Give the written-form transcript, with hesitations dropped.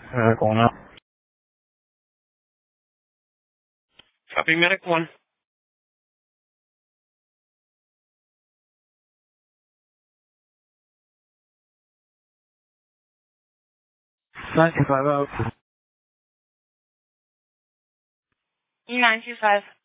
Going up. Copy medic 1. 925 out. E925.